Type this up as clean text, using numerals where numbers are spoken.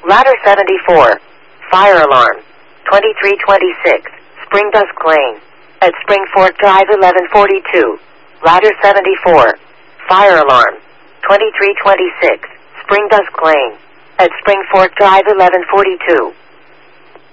Ladder 74. Fire alarm. 2326. Spring Dusk Lane. At Spring Fork Drive 1142. Ladder 74. Fire alarm. 2326. Spring Dusk Lane. At Spring Fork Drive 1142.